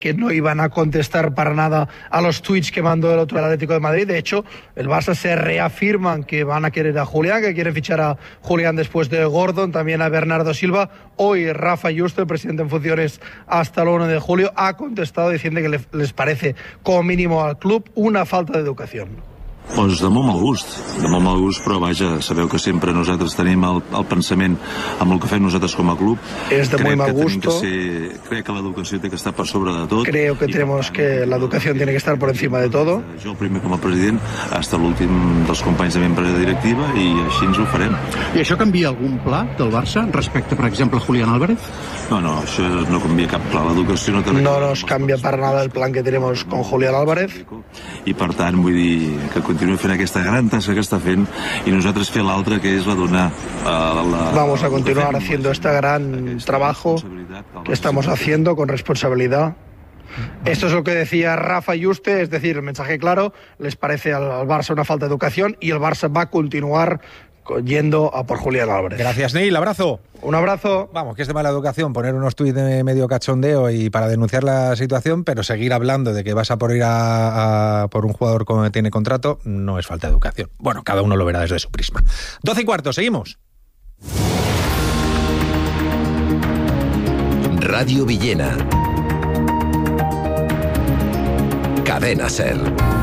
que no iban a contestar para nada a los tweets que mandó el otro del Atlético de Madrid. De hecho, el Barça se reafirman que van a querer a Julián, que quieren fichar a Julián después de Gordon, también a Bernardo Silva. Hoy Rafa Yuste, el presidente en funciones hasta el 1 de julio, ha contestado diciendo que les parece, como mínimo al club, una falta de educación. Doncs de molt mal gust, però vaja, sabeu que sempre nosaltres tenim el pensament amb el que fem nosaltres com a club. Es de muy mal gusto. Crec que l'educació té que estar per sobre de tot. Creo que tenemos que la educación tiene que estar por encima de todo. Jo el primer com a president, hasta l'últim dels companys de membre directiva, i així ens ho farem. I això canvia algun pla del Barça respecte, per exemple, a Julián Álvarez? No, això no canvia cap pla. L'educació no té... No nos cambia para nada el plan que tenemos con Julián Álvarez. I per tant, vull dir que continua fent aquesta gran tasca que està fent i nosaltres fer l'altra, que és la donar Vamos a continuar haciendo este gran trabajo que estamos haciendo con responsabilidad. Esto es lo que decía Rafa Yuste, es decir, el mensaje claro, les parece al Barça una falta de educación y el Barça va a continuar yendo a por Julián Álvarez. Gracias, Neil, abrazo. Un abrazo. Vamos, que es de mala educación poner unos tuits de medio cachondeo y para denunciar la situación, pero seguir hablando de que vas a por ir a por un jugador que tiene contrato no es falta de educación. Bueno, cada uno lo verá desde su prisma. 12:15, seguimos. Radio Villena. Cadena SER.